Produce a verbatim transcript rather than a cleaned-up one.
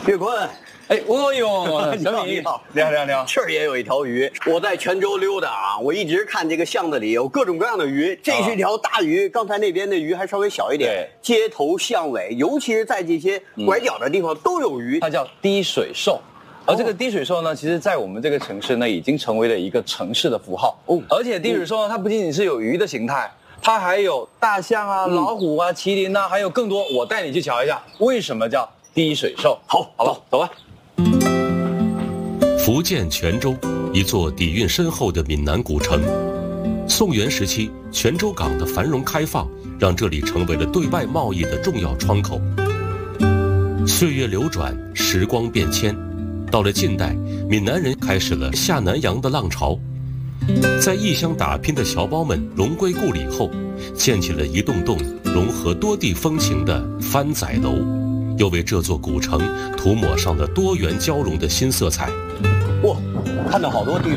岳坤， 哎，哦呦， 你好，你好， 你好，你好，你好， 这儿也有一条鱼。我在泉州溜达啊，我一直看这个巷子里有各种各样的鱼，这是一条大鱼，刚才那边的鱼还稍微小一点。街头巷尾，尤其是在这些拐角的地方都有鱼。 它叫滴水兽。而这个滴水兽呢，其实在我们这个城市呢，已经成为了一个城市的符号。哦，而且滴水兽呢，它不仅仅是有鱼的形态，它还有大象啊、嗯、老虎啊、麒麟啊，还有更多。我带你去瞧一下，为什么叫滴水兽？ 好，好吧，走吧。 福建泉州，一座底蕴深厚的闽南古城。宋元时期，泉州港的繁荣开放，让这里成为了对外贸易的重要窗口。岁月流转，时光变迁。到了近代，闽南人开始了下南洋的浪潮，在异乡打拼的侨胞们荣归故里后，建起了一栋栋融合多地风情的番仔楼，又为这座古城涂抹上了多元交融的新色彩。 哇，看到好多地